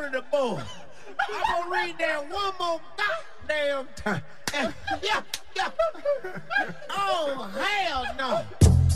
go to the board. I'm gonna read that one more goddamn time. Yeah. Oh, hell no.